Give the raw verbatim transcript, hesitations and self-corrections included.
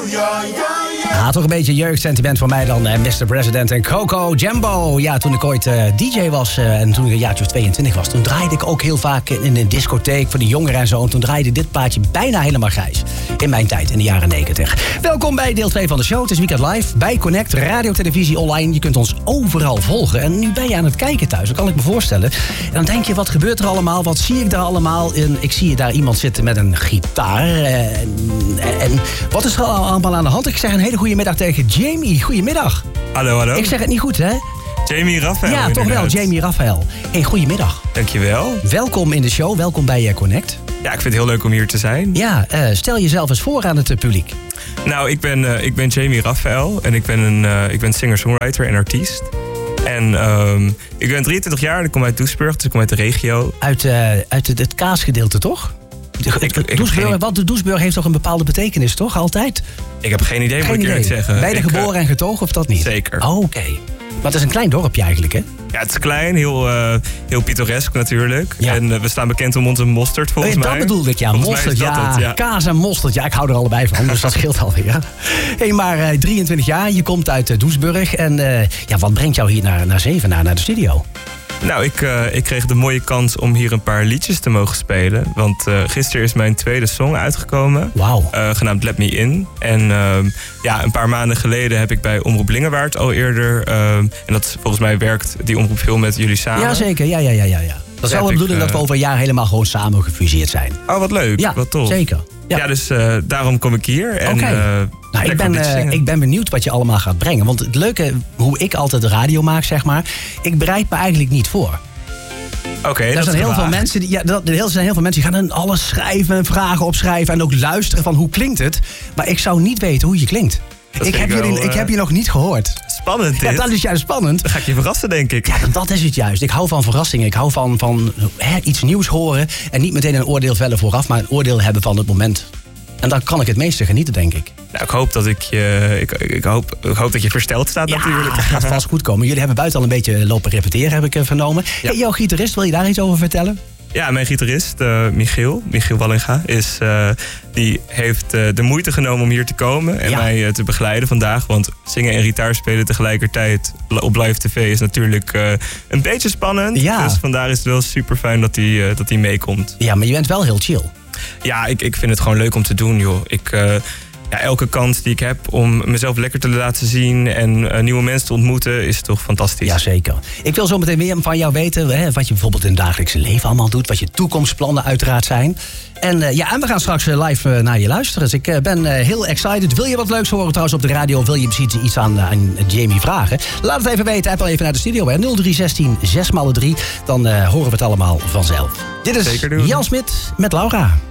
Ja, toch een beetje jeugdsentiment voor mij dan. Uh, mister President en Coco Jambo. Ja, toen ik ooit uh, D J was uh, en toen ik een jaartje of tweeëntwintig was... toen draaide ik ook heel vaak in, in een discotheek voor de jongeren en zo. En toen draaide dit plaatje bijna helemaal grijs. In mijn tijd, in de jaren negentig. Welkom bij deel twee van de show. Het is Weekend Live bij Connect, radio, televisie, online. Je kunt ons overal volgen. En nu ben je aan het kijken thuis, dat kan ik me voorstellen. En dan denk je, wat gebeurt er allemaal? Wat zie ik daar allemaal? En ik zie daar iemand zitten met een gitaar. En, en wat is er allemaal aan de hand? Ik zeg een hele goede middag tegen Jamie. Goedemiddag. Hallo, hallo. Ik zeg het niet goed, hè? Jamie Raphael. Ja, toch wel, Jamie Raphael. Hey, goedemiddag. Dankjewel. Welkom in de show, welkom bij Connect. Ja, ik vind het heel leuk om hier te zijn. Ja, uh, stel jezelf eens voor aan het uh, publiek. Nou, ik ben, uh, ik ben Jamie Raphael en ik ben, een, uh, ik ben singer-songwriter en artiest. En um, ik ben drieëntwintig jaar en ik kom uit Doesburg, dus ik kom uit de regio. Uit, uh, uit het, het kaasgedeelte, toch? De, ik, ik, Doesburg, geen... Want de Doesburg heeft toch een bepaalde betekenis, toch? Altijd? Ik heb geen idee, geen moet ik eerlijk zeggen. Ben je er geboren uh, en getogen of dat niet? Zeker. Oh, oké. Okay. Maar het is een klein dorpje eigenlijk, hè? Ja, het is klein, heel, uh, heel pittoresk natuurlijk. Ja. En uh, we staan bekend om onze mosterd, volgens oh, mij. Dat bedoelde ik, ja. Volgens mosterd, ja. Het, ja. Kaas en mosterd, ja. Ik hou er allebei van, dus dat scheelt alweer. Hé, hey, maar uh, drieëntwintig jaar, je komt uit uh, Doesburg. En uh, ja, wat brengt jou hier naar, naar Zevenaar, naar de studio? Nou, ik, uh, ik kreeg de mooie kans om hier een paar liedjes te mogen spelen. Want uh, gisteren is mijn tweede song uitgekomen. Wauw. Uh, genaamd Let Me In. En uh, ja, een paar maanden geleden heb ik bij Omroep Lingewaard al eerder... Uh, en dat volgens mij werkt die omroep veel met jullie samen. Jazeker, ja, ja, ja, ja. ja. Dat is wel de bedoeling uh, dat we over een jaar helemaal gewoon samen gefuseerd zijn. Oh, wat leuk. Ja, wat tof. Zeker. Ja, ja dus uh, daarom kom ik hier. Oké. Okay. Uh, nou, ik, ben, uh, ik ben benieuwd wat je allemaal gaat brengen. Want het leuke, hoe ik altijd de radio maak, zeg maar... ik bereid me eigenlijk niet voor. Oké, okay, er dat zijn is heel veel mensen die, ja, er zijn heel veel mensen die gaan dan alles schrijven en vragen opschrijven... en ook luisteren van hoe klinkt het. Maar ik zou niet weten hoe je klinkt. Ik heb, wel, je, ik heb je nog niet gehoord. Spannend dit. Ja, dat is juist spannend. Dan ga ik je verrassen, denk ik. Ja, dat is het juist. Ik hou van verrassingen. Ik hou van, van hè, iets nieuws horen. En niet meteen een oordeel vellen vooraf, maar een oordeel hebben van het moment. En dan kan ik het meeste genieten, denk ik. Nou, ik hoop dat ik je, ik, ik hoop, ik hoop dat je versteld staat, ja, natuurlijk. Het gaat vast goed komen. Jullie hebben buiten al een beetje lopen repeteren, heb ik uh, vernomen. Ja. Hey, jouw gitarist, wil je daar iets over vertellen? Ja, mijn gitarist, uh, Michiel, Michiel Wallinga, is, uh, die heeft uh, de moeite genomen om hier te komen en ja. mij uh, te begeleiden vandaag. Want zingen en gitaar spelen tegelijkertijd op live tv is natuurlijk uh, een beetje spannend. Ja. Dus vandaar is het wel super fijn dat hij uh, dat hij meekomt. Ja, maar je bent wel heel chill. Ja, ik, ik vind het gewoon leuk om te doen, joh. Ik... Uh, Ja, elke kans die ik heb om mezelf lekker te laten zien en uh, nieuwe mensen te ontmoeten is toch fantastisch. Jazeker. Ik wil zo meteen meer van jou weten, hè, wat je bijvoorbeeld in het dagelijkse leven allemaal doet, wat je toekomstplannen uiteraard zijn. En, uh, ja, en we gaan straks uh, live uh, naar je luisteren. Dus ik uh, ben uh, heel excited. Wil je wat leuks horen trouwens op de radio? Of wil je misschien iets aan, uh, aan Jamie vragen? Laat het even weten. App al even naar de studio. nul drie zestien zes maal drie. Dan uh, horen we het allemaal vanzelf. Dit is Jan Smit met Laura.